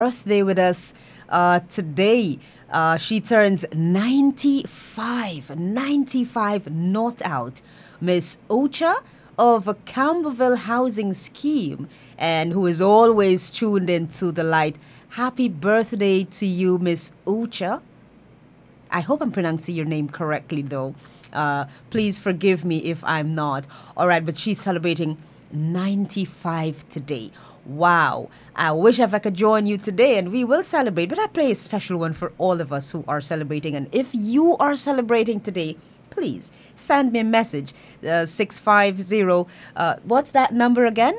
birthday with us today. She turns 95, 95 not out. Miss Ocha of Camberville Housing Scheme, and who is always tuned into the light. Happy birthday to you, Miss Ocha. I hope I'm pronouncing your name correctly, though. Please forgive me if I'm not. All right, but she's celebrating 95 today. Wow. I wish if I could join you today and we will celebrate, but I play a special one for all of us who are celebrating. And if you are celebrating today, please send me a message. 650. What's that number again?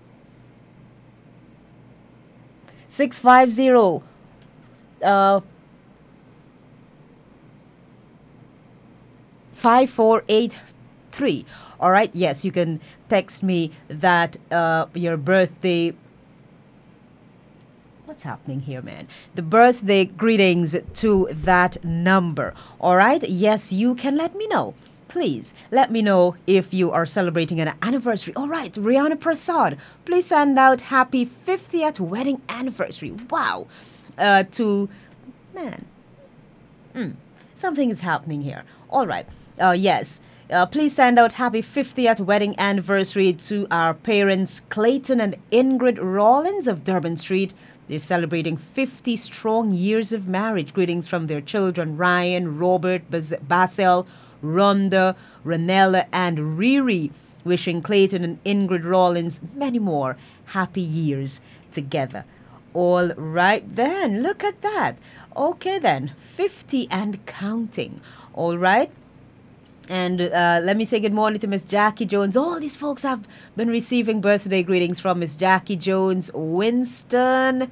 650. Uh, 5483. All right, yes, you can text me that your birthday. What's happening here, man? The birthday greetings to that number. All right, yes, you can let me know. Please let me know if you are celebrating an anniversary. All right, Rihanna Prasad, please send out happy 50th wedding anniversary. Wow. To, man, something is happening here. All right. Yes. Please send out happy 50th wedding anniversary to our parents, Clayton and Ingrid Rollins of Durban Street. They're celebrating 50 strong years of marriage. Greetings from their children, Ryan, Robert, Basil, Rhonda, Ranella, and Riri. Wishing Clayton and Ingrid Rollins many more happy years together. All right, then. Look at that. Okay, then. 50 and counting. All right. And let me say good morning to Miss Jackie Jones. All these folks have been receiving birthday greetings from Miss Jackie Jones. Winston.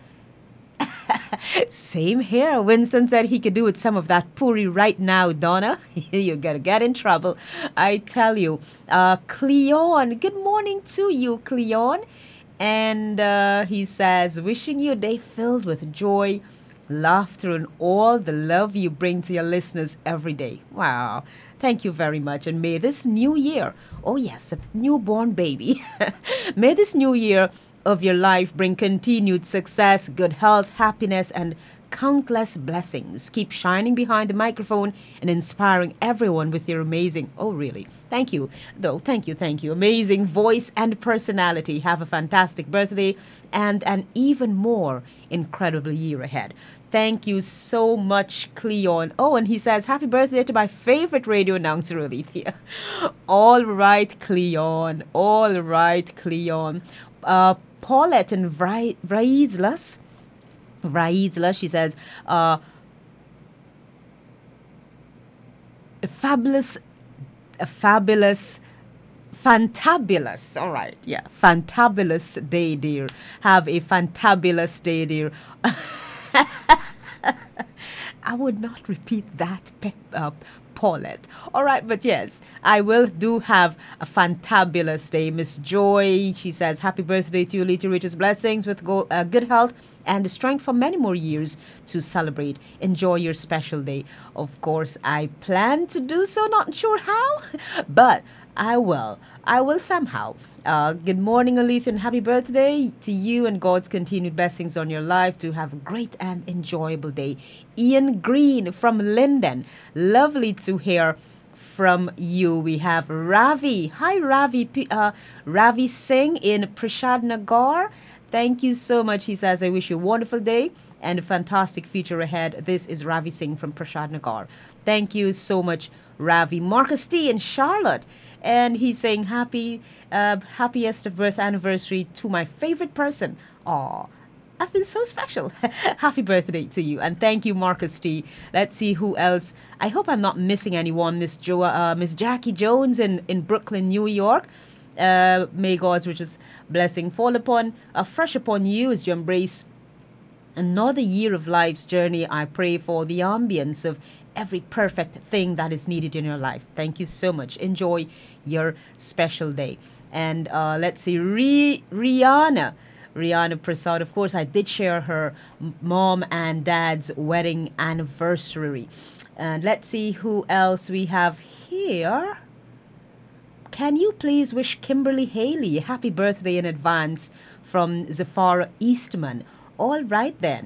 Same here. Winston said he could do with some of that puri right now, Donna. You're going to get in trouble. I tell you. Cleon. Good morning to you, Cleon. And he says, wishing you a day filled with joy, laughter, and all the love you bring to your listeners every day. Wow. Thank you very much. And may this new year, oh yes, a newborn baby, may this new year of your life bring continued success, good health, happiness, and countless blessings. Keep shining behind the microphone and inspiring everyone with your amazing, oh really, thank you, though, thank you, amazing voice and personality. Have a fantastic birthday and an even more incredible year ahead. Thank you so much, Cleon. Oh, and he says, happy birthday to my favorite radio announcer, Alethea. All right, Cleon. All right, Cleon. Paulette and Vraizlas, she says, fabulous, fantabulous. All right, yeah, fantabulous day, dear. Have a fantabulous day, dear. I would not repeat that, Paulette. All right, but yes, I will do have a fantabulous day. Miss Joy, she says, happy birthday to you, little richest blessings with good health and strength for many more years to celebrate. Enjoy your special day. Of course, I plan to do so, not sure how, but I will. I will somehow. Good morning, Alethea, and happy birthday to you and God's continued blessings on your life to have a great and enjoyable day. Ian Green from Linden. Lovely to hear from you. We have Ravi. Hi, Ravi. Ravi Singh in Prashad Nagar. Thank you so much. He says, I wish you a wonderful day and a fantastic future ahead. This is Ravi Singh from Prashad Nagar. Thank you so much, Ravi. Marcus T in Charlotte. And he's saying happiest of birth anniversary to my favorite person. Aw, I feel so special. Happy birthday to you. And thank you, Marcus T. Let's see who else. I hope I'm not missing anyone. Miss Jackie Jones in Brooklyn, New York. May God's richest blessing fall fresh upon you as you embrace another year of life's journey. I pray for the ambience of every perfect thing that is needed in your life. Thank you so much. Enjoy your special day. And let's see, Rihanna Prasad. Of course, I did share her mom and dad's wedding anniversary. And let's see who else we have here. Can you please wish Kimberly Haley a happy birthday in advance from Zafara Eastman? All right then.